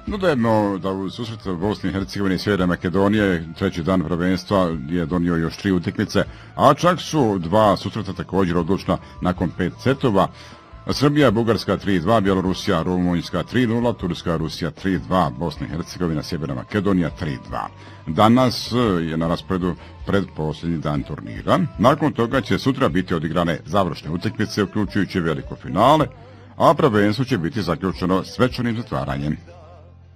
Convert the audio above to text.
Dodajemo da u susretu Bosne i Hercegovine i Sjeverne Makedonije treći dan prvenstva je donio još 3 utakmice, a čak su 2 susreta također odlučna nakon 5 setova. Srbija, Bugarska 3-2, Bjelorusija, Rumunjska 3-0, Turska, Rusija 3-2, Bosna i Hercegovina, Sjeverna Makedonija 3-2. Danas je na rasporedu predposljednji dan turnira. Nakon toga će sutra biti odigrane završne utakmice, uključujući veliko finale, a prvenstvo će biti zaključeno svečanim zatvaranjem.